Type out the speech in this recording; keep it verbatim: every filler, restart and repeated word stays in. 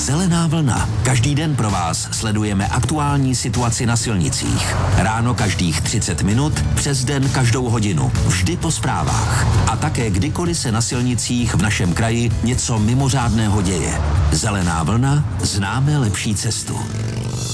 Zelená vlna. Každý den pro vás sledujeme aktuální situaci na silnicích. Ráno každých třicet minut, přes den každou hodinu. Vždy po zprávách. A také kdykoliv se na silnicích v našem kraji něco mimořádného děje. Zelená vlna, známe lepší cestu.